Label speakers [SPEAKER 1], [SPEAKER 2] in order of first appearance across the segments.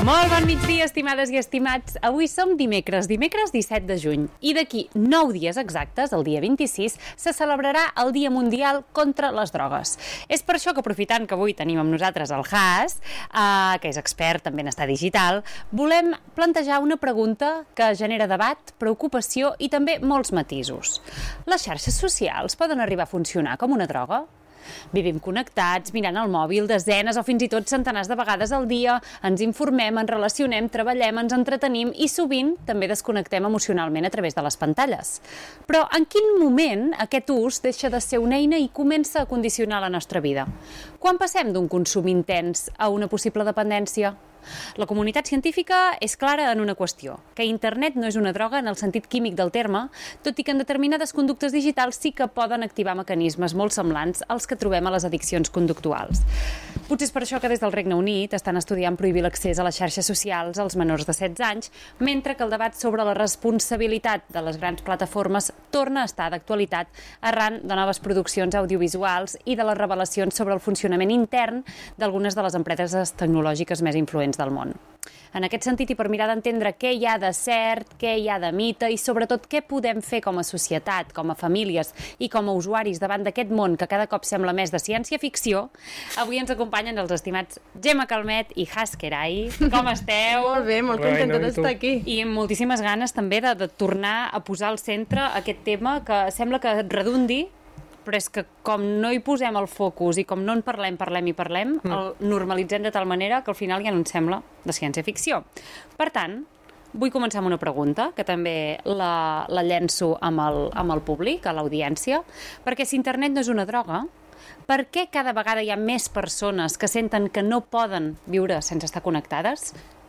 [SPEAKER 1] Molt bon migdia, estimades i estimats. Avui som dimecres 17 de juny, i d'aquí 9 dies exactes, el dia 26, se celebrarà el Dia Mundial contra les Drogues. És per això que, aprofitant que avui tenim amb nosaltres el Has, que és expert en benestar digital, volem plantejar una pregunta que genera debat, preocupació i també molts matisos. Les xarxes socials poden arribar a funcionar com una droga? Vivim connectats, mirant el mòbil desenes o fins i tot centenars de vegades al dia, ens informem, ens relacionem, treballem, ens entretenim i sovint també desconnectem emocionalment a través de les pantalles. Però en quin moment aquest ús deixa de ser una eina i comença a condicionar la nostra vida? Quan passem d'un consum intens a una possible dependència? La comunitat científica és clara en una qüestió, que internet no és una droga en el sentit químic del terme, tot i que en determinades conductes digitals sí que poden activar mecanismes molt semblants als que trobem a les addiccions conductuals. Potser és per això que des del Regne Unit estan estudiant prohibir l'accés a les xarxes socials als menors de 16 anys, mentre que el debat sobre la responsabilitat de les grans plataformes torna a estar d'actualitat arran de noves produccions audiovisuals i de les revelacions sobre el funcionament intern d'algunes de les empreses tecnològiques més influents del món. En aquest sentit, i per mirar d'entendre què hi ha de cert, què hi ha de mite i sobretot què podem fer com a societat, com a famílies i com a usuaris davant d'aquest món que cada cop sembla més de ciència-ficció, avui ens acompanyen els estimats Gemma Calmet i Has Kerai. Com esteu?
[SPEAKER 2] Molt bé, molt contenta d'estar aquí.
[SPEAKER 1] I amb moltíssimes ganes també de tornar a posar al centre aquest tema que sembla que redundi, però és que com no hi posem el focus i com no en parlem, el normalitzem de tal manera que al final ja no ens sembla de ciència-ficció. Per tant, vull començar amb una pregunta, que també la llenço amb el públic, a l'audiència, perquè si internet no és una droga, per què cada vegada hi ha més persones que senten que no poden viure sense estar connectades?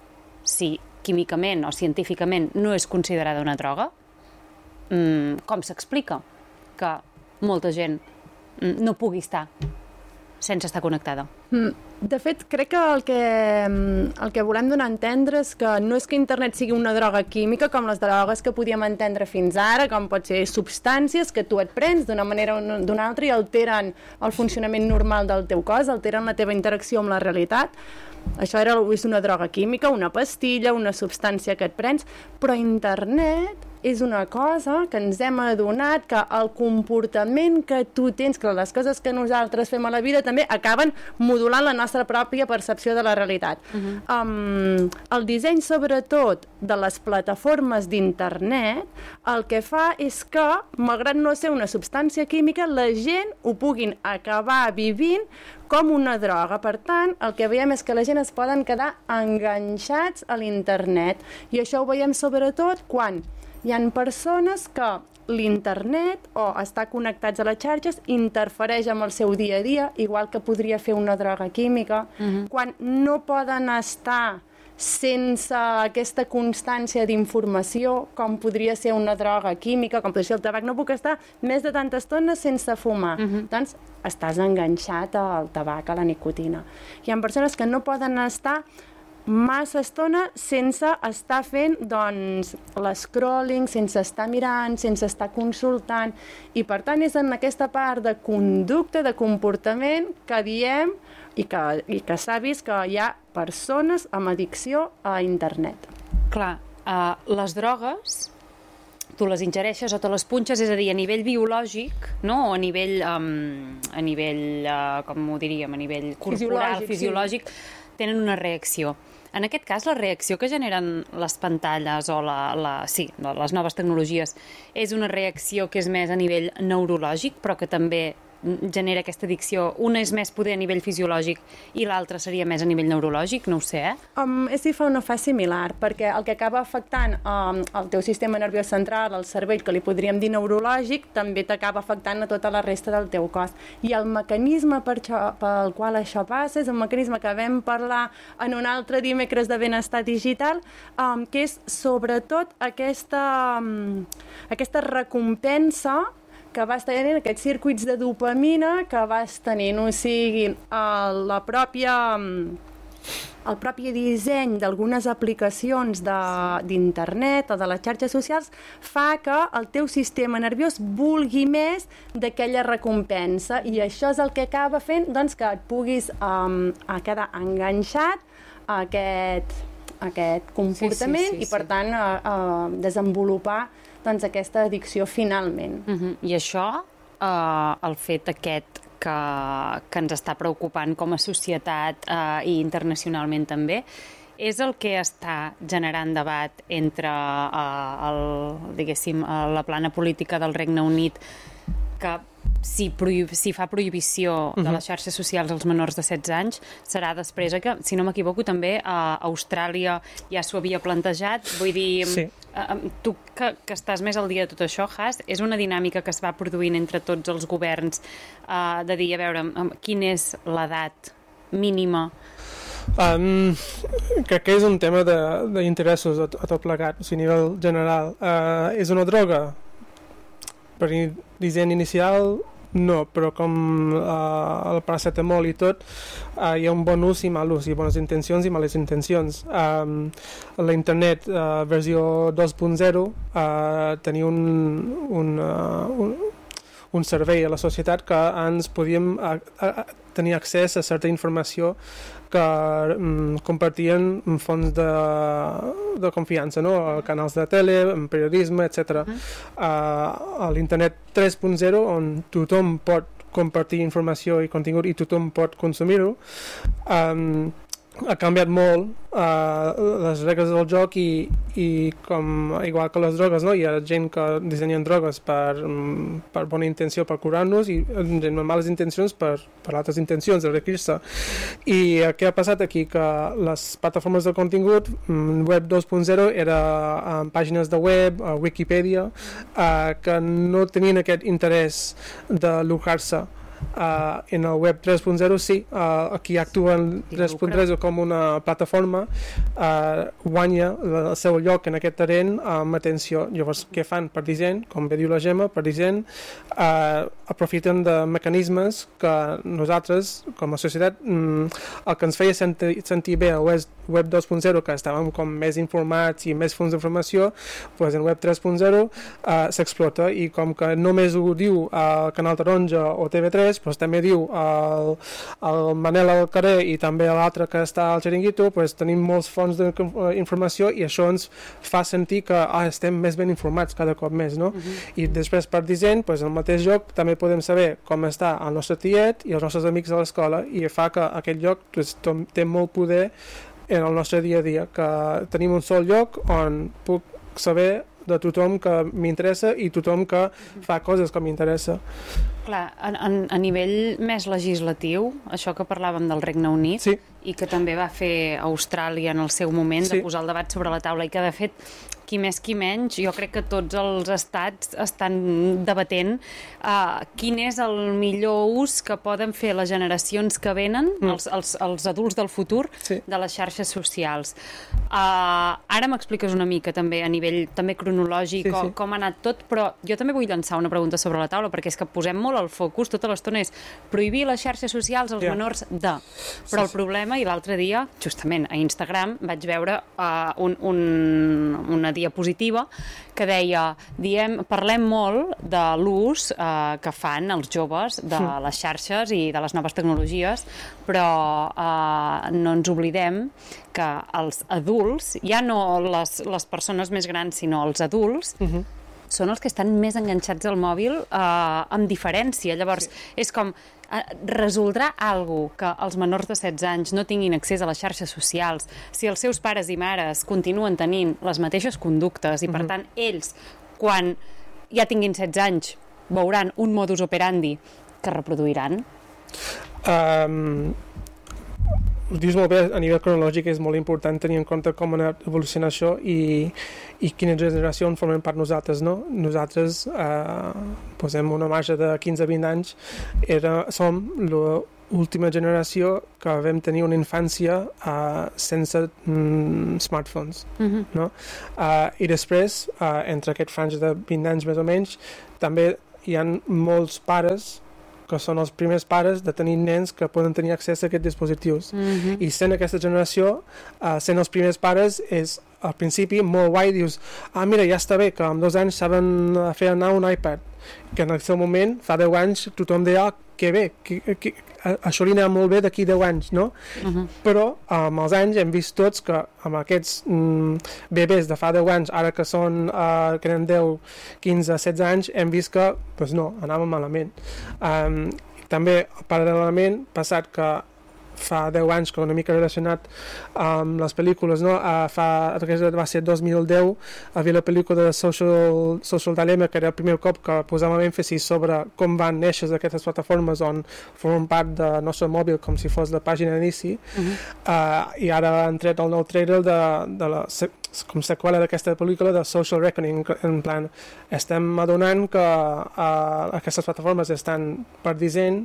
[SPEAKER 1] Si químicament o científicament no és considerada una droga, com s'explica que molta gent no pugui estar sense estar connectada?
[SPEAKER 2] De fet, crec que el que volem donar a entendre és que no és que internet sigui una droga química com les drogues que podíem entendre fins ara, com pot ser substàncies que tu et prens d'una manera o d'una altra i alteren el funcionament normal del teu cos, alteren la teva interacció amb la realitat. Això és una droga química, una pastilla, una substància que et prens, però internet és una cosa que ens hem adonat que el comportament que tu tens, que les coses que nosaltres fem a la vida també acaben modulant la nostra pròpia percepció de la realitat. El disseny, sobretot, de les plataformes d'internet, el que fa és que, malgrat no ser una substància química, la gent ho puguin acabar vivint com una droga. Per tant, el que veiem és que la gent es poden quedar enganxats a l'internet. I això ho veiem sobretot quan hi ha persones que l'internet o estar connectats a les xarxes interfereix amb el seu dia a dia, igual que podria fer una droga química, quan no poden estar sense aquesta constància d'informació, com podria ser una droga química, com podria ser el tabac. No puc estar més de tanta estona sense fumar. Doncs estàs enganxat al tabac, a la nicotina. Hi ha persones que no poden estar massa estona sense estar fent l'escrolling, sense estar mirant, sense estar consultant, i per tant és en aquesta part de conducta, de comportament que diem i que s'ha vist que hi ha persones amb addicció a internet.
[SPEAKER 1] Clar, les drogues tu les ingereixes o te les punxes, és a dir, a nivell biològic, no? O a nivell com ho diríem, a nivell corporal, fisiològic, tenen una reacció. En aquest cas, la reacció que generen les pantalles o les noves tecnologies és una reacció que és més a nivell neurològic, però que també genera aquesta addicció. Una és més poder a nivell fisiològic i l'altra seria més a nivell neurològic, no ho sé,
[SPEAKER 2] És si fa una fa similar, perquè el que acaba afectant el teu sistema nerviós central, el cervell, que li podríem dir neurològic, també t'acaba afectant a tota la resta del teu cos. I el mecanisme pel qual això passa és un mecanisme que vam parlar en un altre dimecres de benestar digital, que és sobretot aquesta recompensa que vas tenint, aquests circuits de dopamina que vas tenint, o sigui, el propi disseny d'algunes aplicacions d'internet o de les xarxes socials fa que el teu sistema nerviós vulgui més d'aquella recompensa, i això és el que acaba fent que et puguis quedar enganxat a aquest comportament i, per tant, desenvolupar doncs, aquesta addicció finalment.
[SPEAKER 1] I això, el fet aquest que ens està preocupant com a societat i internacionalment també, és el que està generant debat entre la plana política del Regne Unit, que si fa prohibició de les xarxes socials als menors de 16 anys, serà després que, si no m'equivoco, també a Austràlia ja s'ho havia plantejat. Vull dir, tu que estàs més al dia de tot això, Has, és una dinàmica que es va produint entre tots els governs de dir, a veure, quina és l'edat mínima?
[SPEAKER 3] Crec que és un tema d'interessos a tot plegat, a nivell general. És una droga? Per disseny inicial, no, però com el paracetamol i tot, hi ha un bon ús i mal ús, i bones intencions i males intencions. La internet, versió 2.0, tenia un servei a la societat que ens podíem tenir accés a certa informació que compartien fonts de confiança, no? Canals de tele, periodisme, etc. A l'internet 3.0, on tothom pot compartir informació i contingut i tothom pot consumir-ho, ha canviat molt les regles del joc i com, igual que les drogues, no? Hi ha gent que dissenyen drogues per bona intenció, per curar-nos, i gent amb males intencions per altres intencions, d'enriquir-se. I què ha passat aquí? Que les plataformes de contingut, web 2.0, era pàgines de web, Wikipedia, que no tenien aquest interès de lucrar-se. En el web 3.0 sí, aquí actuen 3.3 com una plataforma, guanya el seu lloc en aquest terreny amb atenció. Llavors, què fan? Per disseny, com bé diu la Gemma, per disseny, aprofiten de mecanismes que nosaltres, com a societat, el que ens feia sentir bé al web 2.0, que estàvem com més informats i més fonts d'informació, doncs en web 3.0 s'explota, i com que només ho diu el Canal Taronja o TV3, doncs també diu el Manel al carrer i també l'altre que està al Xiringuito, doncs tenim molts fonts d'informació i això ens fa sentir que estem més ben informats cada cop més, no? I després per disseny, doncs al mateix lloc també podem saber com està el nostre tiet i els nostres amics a l'escola, i fa que aquest lloc té molt poder en el nostre dia a dia, que tenim un sol lloc on puc saber de tothom que m'interessa i tothom que fa coses que m'interessa.
[SPEAKER 1] Clar, a nivell més legislatiu, això que parlàvem del Regne Unit, i que també va fer Austràlia en el seu moment, de posar el debat sobre la taula, i que de fet, qui més qui menys, jo crec que tots els estats estan debatent quin és el millor ús que poden fer les generacions que venen, els adults del futur, de les xarxes socials. Ara m'expliques una mica també a nivell també cronològic com ha anat tot, però jo també vull llançar una pregunta sobre la taula, perquè és que posem molt al focus tota l'estona és prohibir les xarxes socials als menors de... Però el problema, i l'altre dia, justament a Instagram, vaig veure una diapositiva que deia, parlem molt de l'ús que fan els joves de les xarxes i de les noves tecnologies, però no ens oblidem que els adults, ja no les persones més grans, sinó els adults, són els que estan més enganxats al mòbil amb diferència. Llavors, és com resoldrà alguna cosa que els menors de 16 anys no tinguin accés a les xarxes socials si els seus pares i mares continuen tenint les mateixes conductes i, per tant, ells, quan ja tinguin 16 anys, veuran un modus operandi que reproduiran?
[SPEAKER 3] Ho dius molt bé, a nivell cronològic és molt important tenir en compte com ha anat evolucionant això i quina generació en formem part nosaltres, no? Nosaltres posem una marge de 15-20 anys, som l'última generació que vam tenir una infància sense smartphones, no? I després, entre aquest franja de 20 anys més o menys, també hi ha molts pares que són els primers pares de tenir nens que poden tenir accés a aquests dispositius. I sent aquesta generació, sent els primers pares, és al principi molt guai, dius, mira, ja està bé, que amb 2 anys saben fer anar un iPad, que en el seu moment, fa 10 anys, tothom deia, que bé, això li anava molt bé d'aquí 10 anys, no? Però amb els anys hem vist tots que amb aquests bebès de fa 10 anys, ara que són que tenen 10, 15, 16 anys, hem vist que, doncs no, anava malament. També, paral·lelament, passat que fa 10 anys, que una mica relacionat amb les pel·lícules, no? Va ser 2010, hi havia la pel·lícula de Social Dilemma, que era el primer cop que posàvem èmfasi sobre com van néixer aquestes plataformes on formen part del nostre mòbil com si fos la pàgina d'inici, i ara han tret el nou trailer de la com seqüela d'aquesta pel·lícula de Social Reckoning, en plan, estem adonant que aquestes plataformes estan per disseny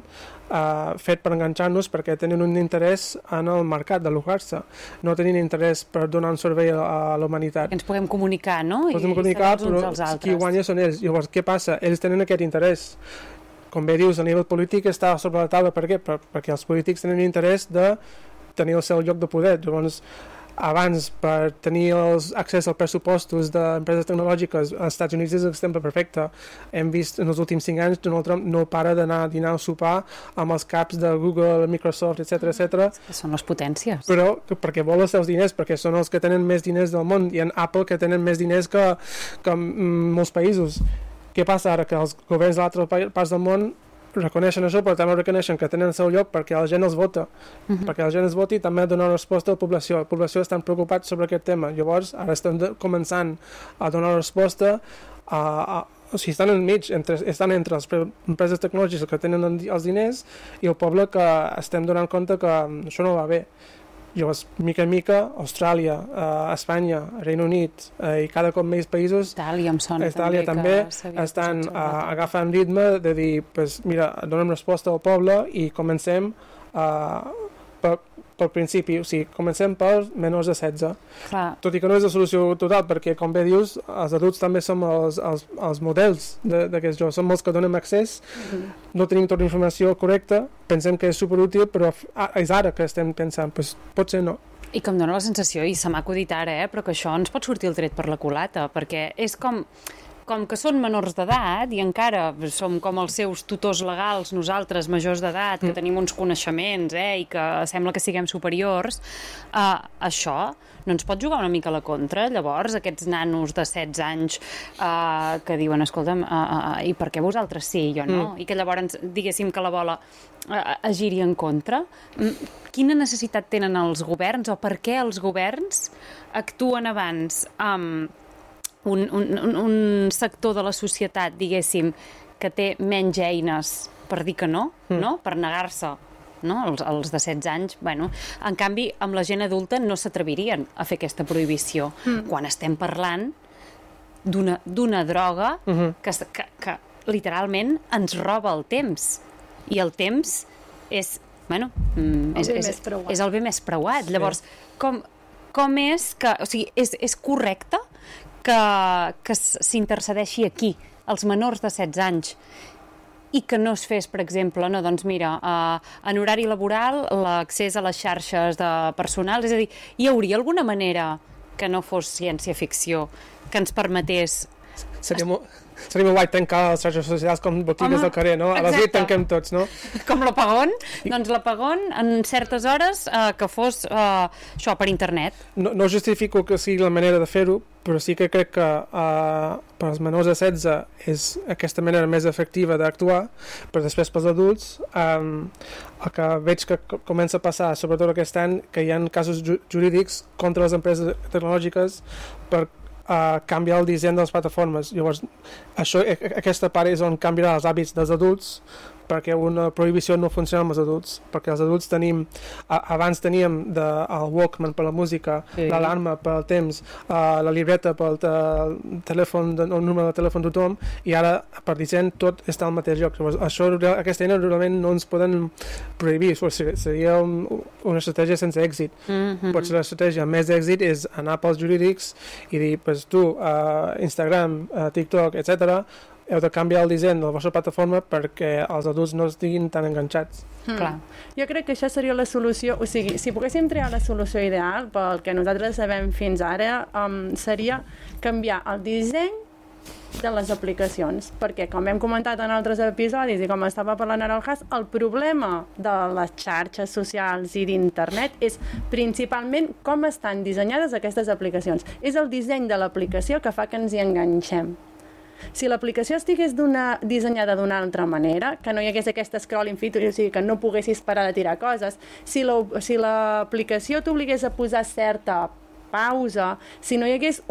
[SPEAKER 3] fet per enganxar-nos perquè tenen un interès en el mercat de lucrar-se, no tenen interès per donar un servei a la humanitat.
[SPEAKER 1] Ens podem comunicar, no?
[SPEAKER 3] Podem comunicar, però qui guanya són ells. Llavors, què passa? Ells tenen aquest interès. Com bé dius, a nivell polític està sobre la taula. Per què? Perquè els polítics tenen interès de tenir el seu lloc de poder. Llavors, abans, per tenir accés als pressupostos d'empreses tecnològiques, als Estats Units és l'exemple perfecte. Hem vist en els últims 5 anys Donald Trump no para d'anar a dinar o sopar amb els caps de Google, Microsoft, etc.
[SPEAKER 1] Són les potències.
[SPEAKER 3] Però perquè vol els seus diners, perquè són els que tenen més diners del món, i en Apple que tenen més diners que molts països. Què passa ara? Que els governs d'altres parts del món reconeixen això, però també reconeixen que tenen el seu lloc perquè la gent els vota, perquè la gent els voti i també donar resposta a la població. La població estan preocupats sobre aquest tema. Llavors, ara estan començant a donar resposta o sigui, estan enmig, estan entre les empreses tecnològiques que tenen els diners i el poble que estem donant compte que això no va bé. Llavors, mica en mica, Austràlia, Espanya, Regne Unit i cada cop més països, Itàlia també estan agafant ritme de dir, pues, mira, donem resposta al poble i comencem pel principi, o sigui, comencem pels menors de 16.
[SPEAKER 1] Clar.
[SPEAKER 3] Tot i que no és la solució total, perquè, com bé dius, els adults també som els models d'aquests jocs, som els que donem accés, no tenim tota la informació correcta, pensem que és superútil, però és ara que estem pensant, doncs potser no.
[SPEAKER 1] I que em dóna la sensació, i se m'ha acudit ara, però que això ens pot sortir el tret per la culata, perquè és com que són menors d'edat i encara som com els seus tutors legals, nosaltres, majors d'edat, que tenim uns coneixements i que sembla que siguem superiors, això no ens pot jugar una mica a la contra. Llavors, aquests nanos de 16 anys que diuen, escolta'm, i per què vosaltres sí, jo no? I que llavors, diguéssim que la bola es giri en contra. Quina necessitat tenen els governs o per què els governs actuen abans amb un sector de la societat, diguéssim, que té menys eines per dir que no? Per negar-se, no? Els de 16 anys, bueno, en canvi, amb la gent adulta no s'atrevirien a fer aquesta prohibició, quan estem parlant d'una droga que literalment ens roba el temps, i el temps és, bueno, és el bé més preuat. Llavors, com és que, o sigui, és correcte que s'intercedeixi aquí, als menors de 16 anys, i que no es fes, per exemple, no, doncs mira, en horari laboral, l'accés a les xarxes de personals, és a dir, hi hauria alguna manera que no fos ciència-ficció, que ens permetés...
[SPEAKER 3] Seria molt guai tancar les xarxes socials com botigues del carrer, no? A les 8 tanquem tots, no?
[SPEAKER 1] Com l'apagón? Doncs l'apagón en certes hores que fos això per internet.
[SPEAKER 3] No justifico que sigui la manera de fer-ho, però sí que crec que per als menors de 16 és aquesta manera més efectiva d'actuar, però després pels adults el que veig que comença a passar, sobretot aquest any, que hi ha casos jurídics contra les empreses tecnològiques per canviar el disseny de les plataformes. Llavors, aquesta part és on canviarà els hàbits dels adults, perquè una prohibició no funciona amb els adults, perquè els adults abans teníem el Walkman per la música, l'alarma per el temps, la llibreta pel telèfon, el número de telèfon de tothom, i ara per disseny tot està al mateix lloc. Llavors, aquesta eina realment no ens poden prohibir, seria una estratègia sense èxit. Potser l'estratègia més èxit és anar pels jurídics i dir, pues tu, Instagram, TikTok, etc., heu de canviar el disseny de la vostra plataforma perquè els adults no estiguin tan enganxats.
[SPEAKER 1] Clar.
[SPEAKER 2] Jo crec que això seria la solució, o sigui, si poguéssim triar la solució ideal pel que nosaltres sabem fins ara, seria canviar el disseny de les aplicacions, perquè com hem comentat en altres episodis i com estava parlant ara el Has, el problema de les xarxes socials i d'internet és principalment com estan dissenyades aquestes aplicacions. És el disseny de l'aplicació que fa que ens hi enganxem. Si l'aplicació estigués dissenyada d'una altra manera, que no hi hagués aquest scroll infinit, o sigui, que no poguessis parar de tirar coses, si l'aplicació t'obligués a posar certa pausa, si no hi hagués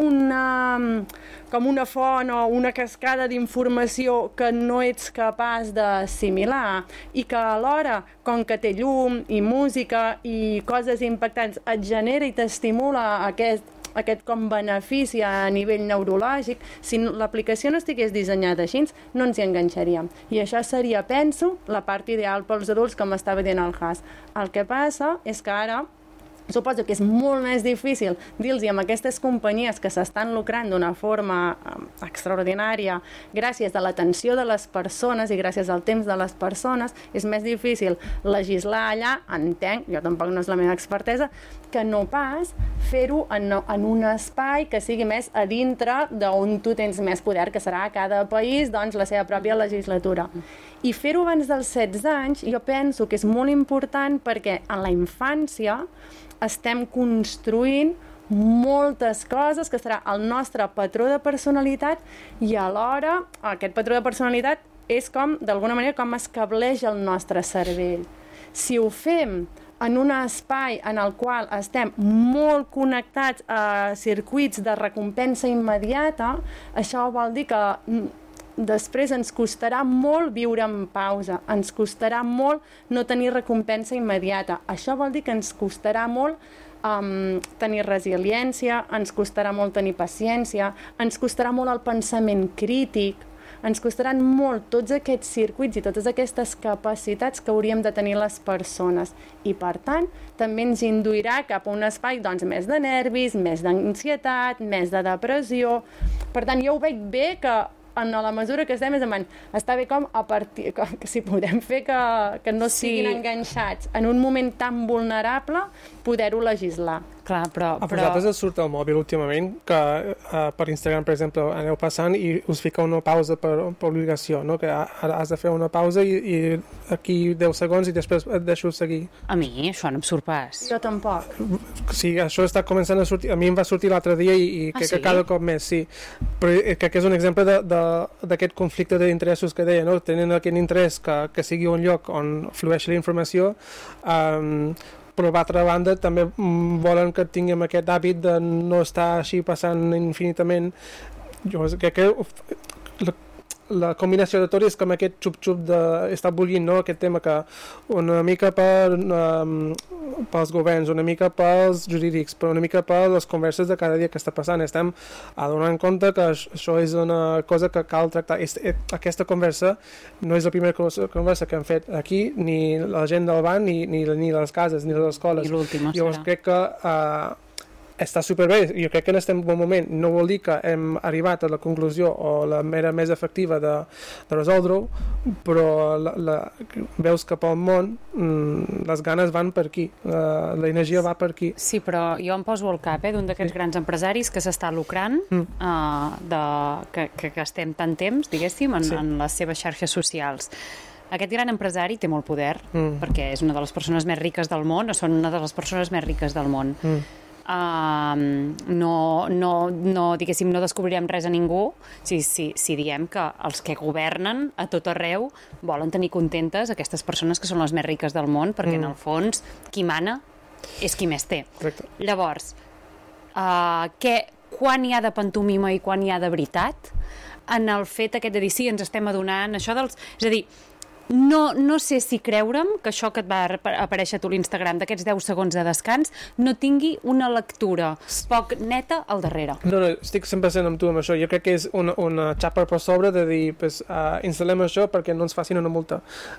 [SPEAKER 2] com una font o una cascada d'informació que no ets capaç d'assimilar i que alhora, com que té llum i música i coses impactants, et genera i t'estimula aquest com benefici a nivell neurològic, si l'aplicació no estigués dissenyada així, no ens hi enganxaríem. I això seria, penso, la part ideal pels adults, com estava dient el Has. El que passa és que ara suposo que és molt més difícil dir-los amb aquestes companyies que s'estan lucrant d'una forma extraordinària gràcies a l'atenció de les persones i gràcies al temps de les persones, és més difícil legislar allà, entenc, jo tampoc no és la meva expertesa, que no pas fer-ho en un espai que sigui més a dintre d'on tu tens més poder, que serà a cada país doncs, la seva pròpia legislatura. I fer-ho abans dels 16 anys jo penso que és molt important perquè en la infància estem construint moltes coses que serà el nostre patró de personalitat i alhora aquest patró de personalitat és com, d'alguna manera, com estableix el nostre cervell. Si ho fem en un espai en el qual estem molt connectats a circuits de recompensa immediata, això vol dir que després ens costarà molt viure en pausa, ens costarà molt no tenir recompensa immediata. Això vol dir que ens costarà molt tenir resiliència, ens costarà molt tenir paciència, ens costarà molt el pensament crític, ens costaran molt tots aquests circuits i totes aquestes capacitats que hauríem de tenir les persones. I, per tant, també ens induirà cap a un espai doncs, més de nervis, més d'ansietat, més de depressió. Per tant, jo ho veig bé que en la mesura que estem és està bé com a partir, que si podem fer que no siguin enganxats en un moment tan vulnerable, poder-ho legislar.
[SPEAKER 1] Clar, però...
[SPEAKER 3] A vosaltres us surt el mòbil últimament, que per Instagram, per exemple, aneu passant i us fica una pausa per obligació, no? Que ara has de fer una pausa i aquí 10 segons i després et deixo seguir.
[SPEAKER 1] A mi això no em surt pas.
[SPEAKER 2] Jo tampoc.
[SPEAKER 3] Sí, això està començant a sortir. A mi em va sortir l'altre dia i crec que cada cop més, sí. Però crec que és un exemple d'aquest conflicte d'interessos que deia, no? Tenen aquest interès que sigui un lloc on flueixi la informació, però d'altra banda també volen que tinguem aquest hàbit de no estar així passant infinitament. Jo crec que la combinació de tot és com aquest xup-xup d'estar bullint, no? Aquest tema que una mica pels governs, una mica pels jurídics, però una mica per les converses de cada dia que està passant. Estem donant compte que això és una cosa que cal tractar. Aquesta conversa no és la primera conversa que hem fet aquí, ni la gent del banc, ni les cases, ni les escoles.
[SPEAKER 1] I l'última
[SPEAKER 3] serà. Llavors crec que està superbé, jo crec que n'estem en bon moment. No vol dir que hem arribat a la conclusió o la manera més efectiva de resoldre-ho, però veus que pel món les ganes van per aquí, l'energia va per aquí.
[SPEAKER 1] Sí, però jo em poso al cap d'un d'aquests grans empresaris que s'està lucrant que estem tant temps, diguéssim, en les seves xarxes socials. Aquest gran empresari té molt poder, perquè és una de les persones més riques del món, o són una de les persones més riques del món. Diguéssim, no descobrirem res a ningú si diem que els que governen a tot arreu volen tenir contentes aquestes persones que són les més riques del món, perquè en el fons qui mana és qui més té.
[SPEAKER 3] Correcte.
[SPEAKER 1] Llavors, quan hi ha de pantomima i quan hi ha de veritat en el fet aquest de dir sí, ens estem adonant, això dels... És a dir, no sé si creure'm que això que et va aparèixer a tu a l'Instagram d'aquests 10 segons de descans no tingui una lectura poc neta al darrere.
[SPEAKER 3] No, estic 100% amb tu amb això. Jo crec que és una xapa per sobre de dir instal·lem això perquè no ens facin una multa.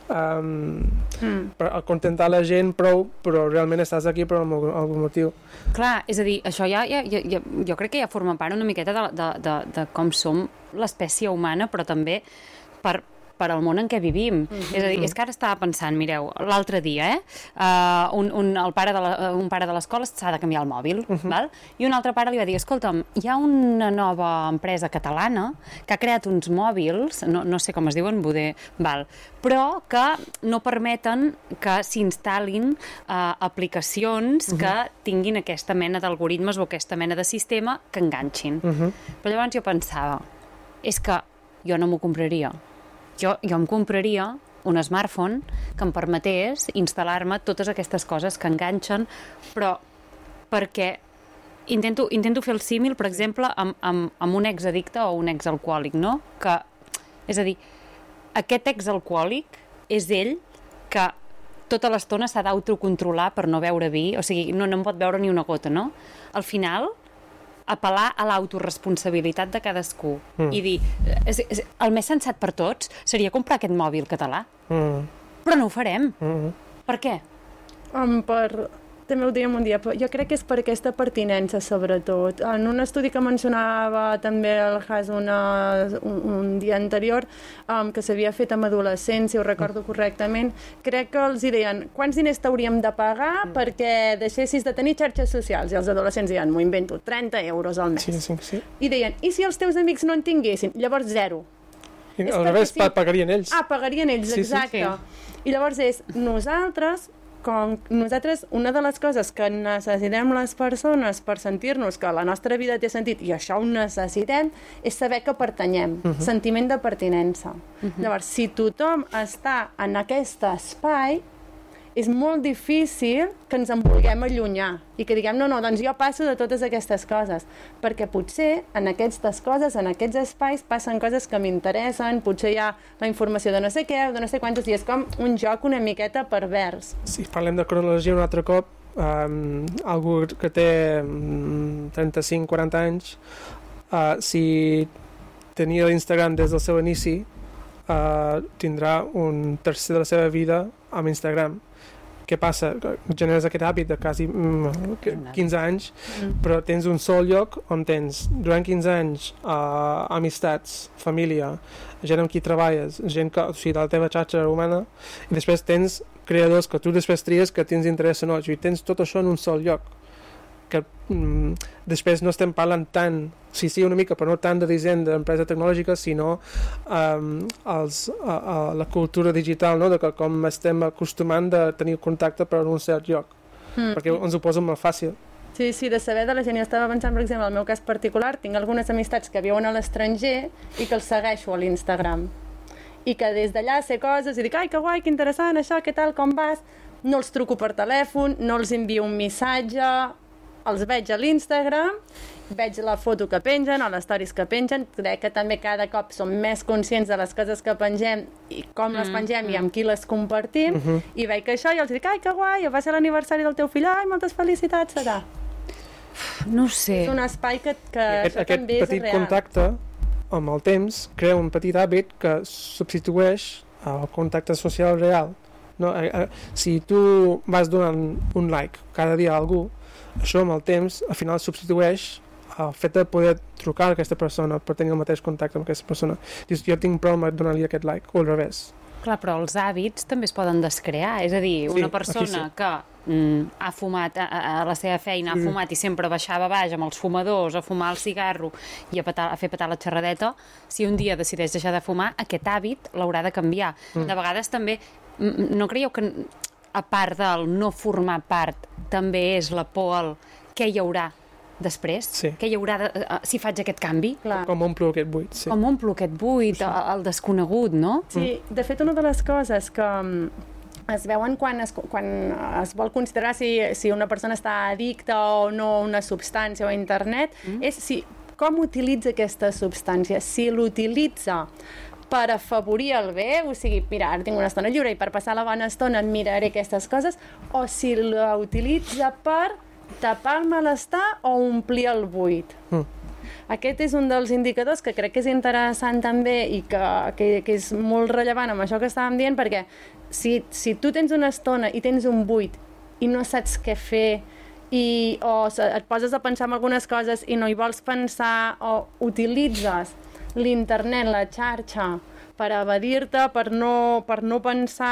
[SPEAKER 3] Per acontentar la gent prou, però realment estàs aquí per algun motiu.
[SPEAKER 1] Clar, és a dir, això jo crec que ja forma part una miqueta de com som l'espècie humana, però també per per al món en què vivim. És a dir, és que ara estava pensant, mireu, l'altre dia, un pare de l'escola s'ha de canviar el mòbil, val? I un altre pare li va dir, escolta'm, hi ha una nova empresa catalana que ha creat uns mòbils, no sé com es diuen, val, però que no permeten que s'instal·lin aplicacions que tinguin aquesta mena d'algoritmes o aquesta mena de sistema que enganxin. Però llavors jo pensava, és que jo no m'ho compraria. Jo em compraria un smartphone que em permetés instal·lar-me totes aquestes coses que enganxen, però perquè intento fer el símil, per exemple, amb un exaddicte o un exalcohòlic, no? És a dir, aquest exalcohòlic és ell que tota l'estona s'ha d'autocontrolar per no beure vi, o sigui, no en pot beure ni una gota, no? Al final, apel·lar a l'autoresponsabilitat de cadascú i dir, el més sensat per tots seria comprar aquest mòbil català. Però no ho farem. Per què?
[SPEAKER 2] També ho dèiem un dia, però jo crec que és per aquesta pertinença, sobretot. En un estudi que mencionava també el Has un dia anterior, que s'havia fet amb adolescents, si ho recordo correctament, crec que els deien, quants diners t'hauríem de pagar perquè deixessis de tenir xarxes socials? I els adolescents deien, m'ho invento, 30 euros al mes.
[SPEAKER 3] Sí.
[SPEAKER 2] I deien, i si els teus amics no en tinguessin? Llavors, zero.
[SPEAKER 3] Al revés, pagarien ells.
[SPEAKER 2] Pagarien ells, exacte. I llavors nosaltres, una de les coses que necessitem les persones per sentir-nos que la nostra vida té sentit, i això ho necessitem, és saber que pertanyem, sentiment de pertinença. Llavors, si tothom està en aquest espai, és molt difícil que ens en vulguem allunyar i que diguem, no, doncs jo passo de totes aquestes coses, perquè potser en aquestes coses, en aquests espais, passen coses que m'interessen, potser hi ha la informació de no sé què, de no sé quantos, i és com un joc una miqueta pervers.
[SPEAKER 3] Si parlem de cronologia un altre cop, algú que té 35-40 anys, si tenia l'Instagram des del seu inici, tindrà un tercer de la seva vida amb Instagram. Què passa? Generes aquest hàbit de quasi 15 anys, però tens un sol lloc on tens durant 15 anys amistats, família, gent amb qui treballes, gent que, o sigui, de la teva xarxa humana, i després tens creadors que tu després tries que tens interès o no, i tens tot això en un sol lloc, que després no estem parlant tant, sí, una mica, però no tant de disseny d'empresa tecnològica, sinó la cultura digital, no? De que com estem acostumant de tenir contacte per un cert lloc, perquè ens ho posa molt fàcil.
[SPEAKER 2] Sí, de saber de la gent. Jo estava pensant, per exemple, en el meu cas particular, tinc algunes amistats que viuen a l'estranger i que els segueixo a l'Instagram. I que des d'allà sé coses i dic, ai, que guai, que interessant, això, què tal, com vas? No els truco per telèfon, no els envio un missatge, els veig a l'Instagram, veig la foto que pengen o les stories que pengen, crec que també cada cop som més conscients de les coses que pengem i com les pengem i amb qui les compartim, i veig que això i els dic, ai, que guai, va ser l'aniversari del teu fill, ai, moltes felicitats, serà.
[SPEAKER 1] No sé.
[SPEAKER 2] És un espai que això també és real.
[SPEAKER 3] Aquest petit contacte, amb el temps, crea un petit hàbit que substitueix el contacte social real. No? Si tu vas donant un like cada dia a algú, això amb el temps al final substitueix el fet de poder trucar a aquesta persona per tenir el mateix contacte amb aquesta persona. Dius, jo tinc prou amb donar-li aquest like, o al revés.
[SPEAKER 1] Clar, però els hàbits també es poden descrear, és a dir, una persona que ha fumat a la seva feina, ha fumat i sempre baixava baix amb els fumadors a fumar el cigarro i a fer petar la xerradeta, si un dia decideix deixar de fumar, aquest hàbit l'haurà de canviar. De vegades també, no creieu que a part del no formar part també és la por al què hi haurà després?
[SPEAKER 3] Sí.
[SPEAKER 1] Què hi haurà si faig aquest canvi?
[SPEAKER 2] Clar.
[SPEAKER 3] Com omplo aquest buit, sí.
[SPEAKER 1] Com omplo aquest buit, el desconegut, no?
[SPEAKER 2] Sí, de fet, una de les coses que es veuen quan es vol considerar si una persona està addicta o no a una substància o a internet, és com utilitza aquesta substància. Si l'utilitza per afavorir el bé, o sigui, mira, ara tinc una estona lliure i per passar la bona estona miraré aquestes coses, o si la utilitza per tapar el malestar o omplir el buit. Aquest és un dels indicadors que crec que és interessant també i que és molt rellevant amb això que estàvem dient, perquè si tu tens una estona i tens un buit i no saps què fer o et poses a pensar en algunes coses i no hi vols pensar, o utilitzes l'internet, la xarxa, evadir-te, per no pensar